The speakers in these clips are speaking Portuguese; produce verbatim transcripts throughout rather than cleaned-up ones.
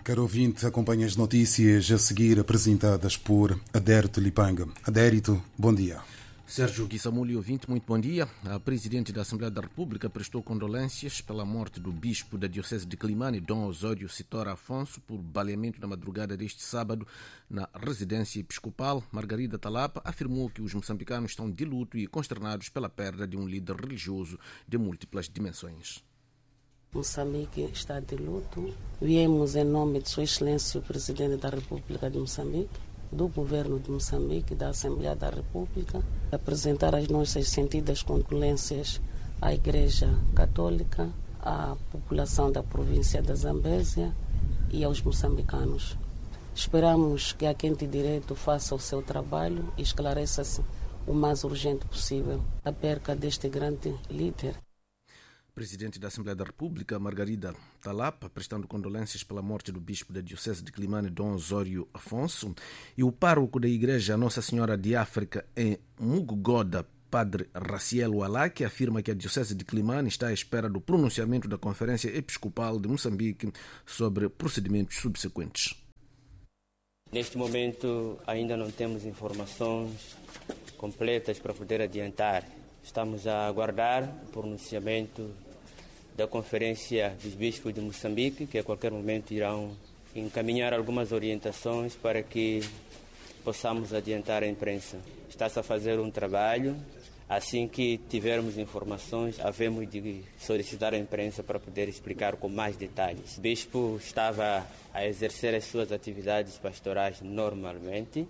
Caro ouvinte, acompanha as notícias a seguir apresentadas por Adérito Lipanga. Adérito, bom dia. Sérgio Guissamuli, ouvinte, muito bom dia. A Presidente da Assembleia da República prestou condolências pela morte do Bispo da Diocese de Climane, Dom Osório Sitora Afonso, por baleamento na madrugada deste sábado na residência episcopal. Margarida Talapa afirmou que os moçambicanos estão de luto e consternados pela perda de um líder religioso de múltiplas dimensões. Moçambique está de luto. Viemos em nome de Sua Excelência o Presidente da República de Moçambique, do Governo de Moçambique, da Assembleia da República, apresentar as nossas sentidas condolências à Igreja Católica, à população da província da Zambésia e aos moçambicanos. Esperamos que a Quente Direito faça o seu trabalho e esclareça-se o mais urgente possível a perca deste grande líder. Presidente da Assembleia da República, Margarida Talapa, prestando condolências pela morte do bispo da Diocese de Climane, Dom Osório Afonso, e o pároco da Igreja Nossa Senhora de África em Mugogoda, Padre Raciel Alaki, afirma que a Diocese de Climane está à espera do pronunciamento da Conferência Episcopal de Moçambique sobre procedimentos subsequentes. Neste momento ainda não temos informações completas para poder adiantar. Estamos a aguardar o pronunciamento da Conferência dos Bispos de Moçambique, que a qualquer momento irão encaminhar algumas orientações para que possamos adiantar a imprensa. Está-se a fazer um trabalho. Assim que tivermos informações, havemos de solicitar a imprensa para poder explicar com mais detalhes. O bispo estava a exercer as suas atividades pastorais normalmente.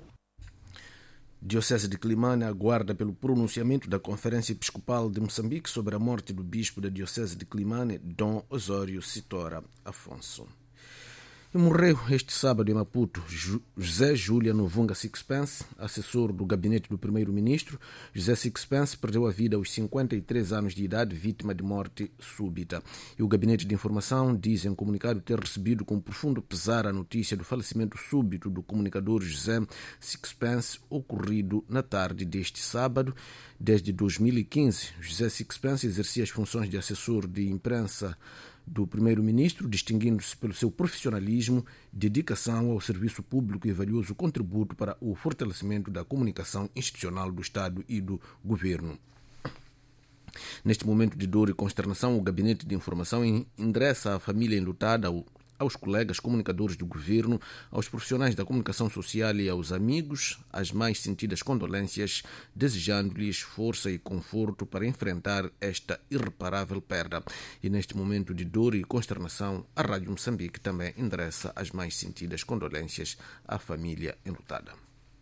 Diocese de Climane aguarda pelo pronunciamento da Conferência Episcopal de Moçambique sobre a morte do bispo da Diocese de Climane, Dom Osório Sitora Afonso. E morreu este sábado em Maputo José Juliano Vunga Sixpence, assessor do gabinete do primeiro-ministro. José Sixpence perdeu a vida aos cinquenta e três anos de idade, vítima de morte súbita. E o gabinete de informação diz em comunicado ter recebido com profundo pesar a notícia do falecimento súbito do comunicador José Sixpence, ocorrido na tarde deste sábado. Desde dois mil e quinze, José Sixpence exercia as funções de assessor de imprensa do primeiro-ministro, distinguindo-se pelo seu profissionalismo, dedicação ao serviço público e valioso contributo para o fortalecimento da comunicação institucional do Estado e do governo. Neste momento de dor e consternação, o Gabinete de Informação ingressa à família enlutada, aos colegas comunicadores do governo, aos profissionais da comunicação social e aos amigos, as mais sentidas condolências, desejando-lhes força e conforto para enfrentar esta irreparável perda. E neste momento de dor e consternação, a Rádio Moçambique também endereça as mais sentidas condolências à família enlutada.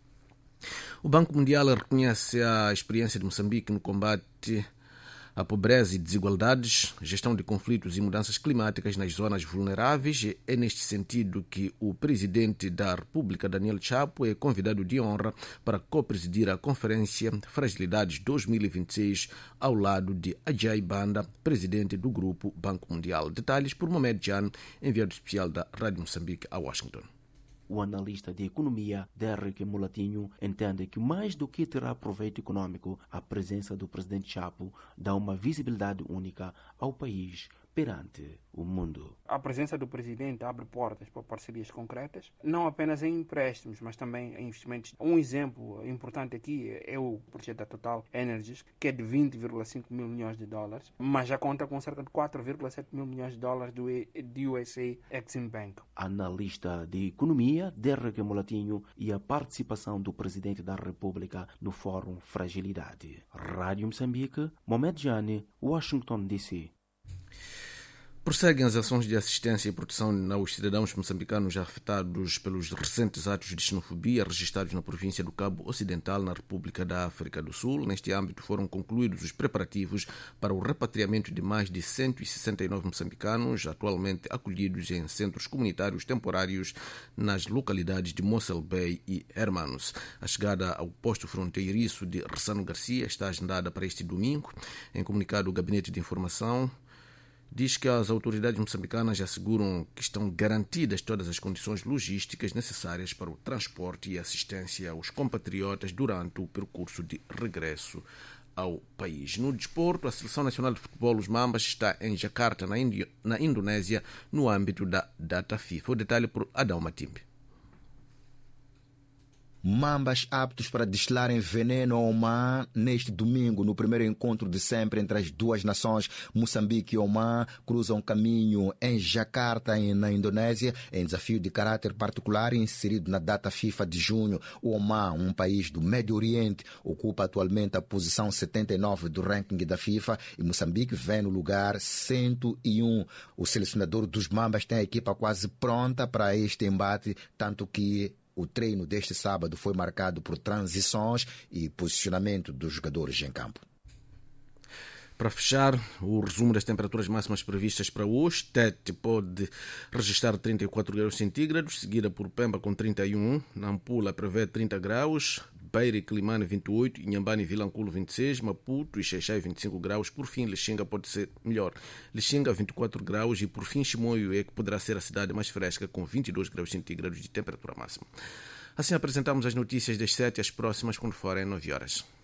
O Banco Mundial reconhece a experiência de Moçambique no combate a pobreza e desigualdades, gestão de conflitos e mudanças climáticas nas zonas vulneráveis. E é neste sentido que o presidente da República, Daniel Chapo, é convidado de honra para co-presidir a Conferência Fragilidades dois mil e vinte e seis, ao lado de Ajay Banda, presidente do Grupo Banco Mundial. Detalhes por Mohamed Jan, enviado especial da Rádio Moçambique a Washington. O analista de economia, Derek Mulatinho, entende que mais do que terá proveito econômico, a presença do presidente Chapo dá uma visibilidade única ao país perante o mundo. A presença do presidente abre portas para parcerias concretas, não apenas em empréstimos, mas também em investimentos. Um exemplo importante aqui é o projeto da Total Energies, que é de vinte vírgula cinco mil milhões de dólares, mas já conta com cerca de quatro vírgula sete mil milhões de dólares do U S A Exim Bank. Analista de economia, Derek Mulatinho, e a participação do presidente da República no Fórum Fragilidade. Rádio Moçambique, Mohamed Jane, Washington, D C. Prosseguem as ações de assistência e proteção aos cidadãos moçambicanos afetados pelos recentes atos de xenofobia registrados na província do Cabo Ocidental, na República da África do Sul. Neste âmbito foram concluídos os preparativos para o repatriamento de mais de cento e sessenta e nove moçambicanos, atualmente acolhidos em centros comunitários temporários nas localidades de Mossel Bay e Hermanos. A chegada ao posto fronteiriço de Ressano Garcia está agendada para este domingo. Em comunicado, o Gabinete de Informação diz que as autoridades moçambicanas asseguram que estão garantidas todas as condições logísticas necessárias para o transporte e assistência aos compatriotas durante o percurso de regresso ao país. No desporto, a Seleção Nacional de Futebol, os Mambas, está em Jakarta, na, Índia, na Indonésia, no âmbito da data FIFA. O detalhe por Adão Matimbe. Mambas aptos para destilarem veneno ao Oman neste domingo, no primeiro encontro de sempre entre as duas nações. Moçambique e Oman cruzam caminho em Jakarta, na Indonésia, em desafio de caráter particular inserido na data FIFA de junho. O Oman, um país do Médio Oriente, ocupa atualmente a posição setenta e nove do ranking da FIFA e Moçambique vem no lugar cento e um. O selecionador dos Mambas tem a equipa quase pronta para este embate, tanto que o treino deste sábado foi marcado por transições e posicionamento dos jogadores em campo. Para fechar, o resumo das temperaturas máximas previstas para hoje. Tete pode registrar trinta e quatro graus centígrados, seguida por Pemba com trinta e um, Nampula prevê trinta graus, Beira e Climane vinte e oito, Inhambane e Vilanculo vinte e seis, Maputo e Xaixai vinte e cinco graus, por fim Lixinga pode ser melhor, Lixinga vinte e quatro graus e por fim Chimoio é que poderá ser a cidade mais fresca com vinte e dois graus centígrados de temperatura máxima. Assim apresentamos as notícias das sete às próximas quando forem nove horas.